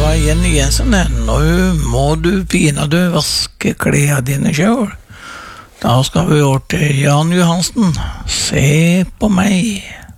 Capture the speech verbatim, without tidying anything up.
var Jenny Jensen. Nå må du pinadø vaske klærne dine selv. Da skal vi over til Jan Johansen. Se på meg.